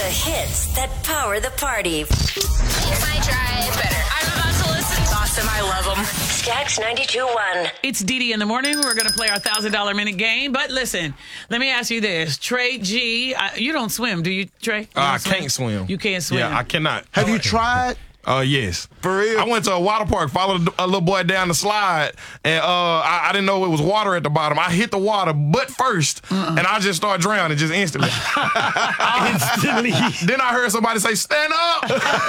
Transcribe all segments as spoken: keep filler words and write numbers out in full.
hits that power the party. If I try better. I'm about to listen. Awesome. I love them. Stacks ninety-two one. It's Dee Dee in the morning. We're going to play our one thousand dollars minute game. But listen, let me ask you this. Trey G, I, you don't swim, do you, Trey? You Uh, I swim? can't swim. You can't swim? Yeah, I cannot. Have you tried? Uh, yes. For real? I went to a water park, followed a little boy down the slide, and uh, I, I didn't know it was water at the bottom. I hit the water butt first, Uh-uh. and I just started drowning just instantly. Instantly. Then I heard somebody say, "Stand up!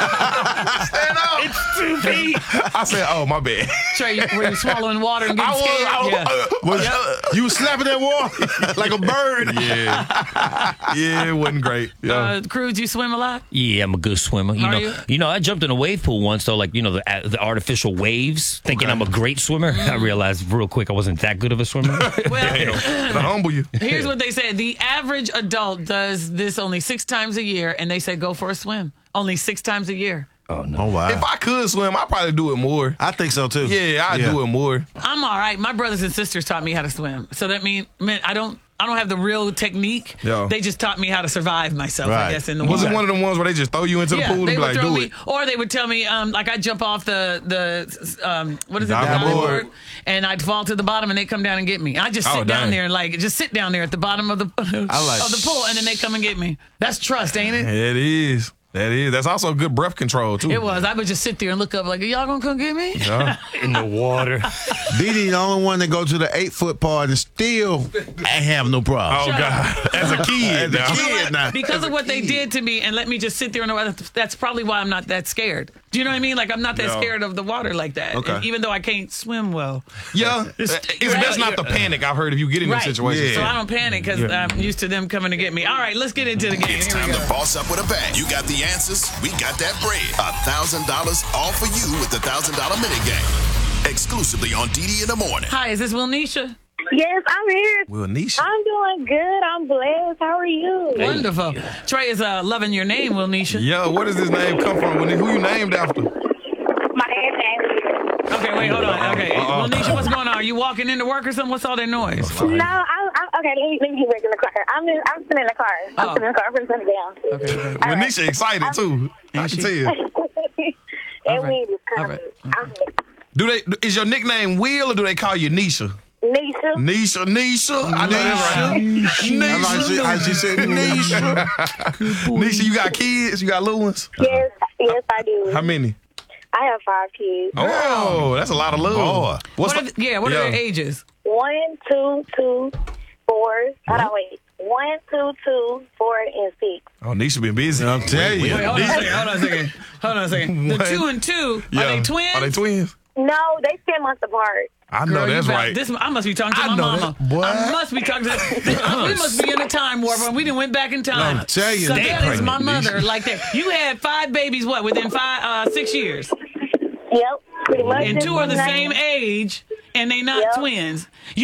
Stand up!" It's too deep. I said, "Oh, my bad." Trey, you- were you swallowing water and I getting was, scared? I was, yeah. uh, Was, you was slapping that water like a bird. yeah, yeah, it wasn't great. Yeah. Uh, Cruz, you swim a lot? Yeah, I'm a good swimmer. You Are know, you? you know, I jumped in a wave pool once, though, like, you know, the the artificial waves, thinking Okay. I'm a great swimmer. I realized real quick I wasn't that good of a swimmer. Well, to humble you. here's what they said. The average adult does this only six times a year, and they say go for a swim. Only six times a year. Oh, no. Oh, wow. If I could swim, I'd probably do it more. I think so, too. Yeah, I'd do it more. I'm all right. My brothers and sisters taught me how to swim. So that mean, man, I don't I don't have the real technique. Yeah. They just taught me how to survive myself, I Right. guess, in the Was water. it one of them ones where they just throw you into the yeah, pool and they be would like, throw do me, it? or they would tell me, um, like I'd jump off the the um, what is it, the Diving diving board. board, and I'd fall to the bottom, and they come down and get me. I just sit Oh, down dang. there and like just sit down there at the bottom of the like- of the pool, and then they come and get me. That's trust, ain't it? It is. That is. That's also good breath control, too. It was. I would just sit there and look up like, are y'all gonna come get me? Yeah. In the water. Dee Dee the only one that go to the eight foot part and still I have no problem. Oh, God. As a kid. As a now. kid now. Because of what they did to me, and let me just sit there and know that's probably why I'm not that scared. Do you know what I mean? Like I'm not that Yeah. scared of the water like that. Okay. And even though I can't swim well, Yeah. It's, best not to panic, I've heard, if you get in right? those situations. So I don't panic because I'm used to them coming to get me. All right, let's get into the game. It's Here we time go. to boss up with a bang. You got the answers. We got that bread. A thousand dollars all for you with the thousand dollar minute game. Exclusively on Dee Dee in the morning. Hi, is this Wilnisha? Yes, I'm here. Well, Nisha. I'm doing good. I'm blessed. How are you? Wonderful. Trey is uh, loving your name, Wilnisha. Yeah, where does this name come from? When- Who you named after? My aunt Ashley. Okay, wait, hold on. Okay, Uh-uh. Wilnisha, what's going on? Are you walking into work or something? What's all that noise? No, I'm, I'm okay. Let me, let me get back in the car. I'm in, I'm sitting in the car. I'm Oh. sitting in the car. I'm sitting down. Okay, okay. Well, Nisha excited, too. I can tell. And right. we was All coming. right. I'm Do they? Is your nickname Will, or do they call you Nisha? Nisha. Nisha, Nisha. I know that's right. I like she, how she said Nisha. Nisha, you got kids? You got little ones? Yes, yes, I do. How many? I have five kids. Oh, that's a lot of little. Boy. What's What are the, yeah, what are their ages? One, two, two, four. Hold on, wait. One, two, two, four, and six. Oh, Nisha been busy. I'm telling you. Wait, hold on a second. Hold on a second. Hold on a second. The What? two and two, Yeah. are they twins? Are they twins? No, they ten months apart. I Girl, know you that's better- right. This, I must be talking to I my know mama. that. Boy. I must be talking to. We must be in a time warp, and we didn't went back in time. I'm telling you, so they that is my pregnant, mother, like that. You had five babies, what within five, uh, six years, Yep, pretty much. and two are the same age, and they not Yep. twins.